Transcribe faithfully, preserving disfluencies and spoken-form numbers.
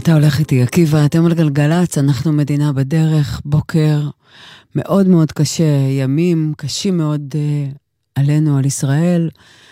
אתה הולך איתי, עקיבא, אתם על גלגלץ, אנחנו מדינה בדרך, בוקר מאוד מאוד קשה, ימים קשים מאוד uh, עלינו, על ישראל.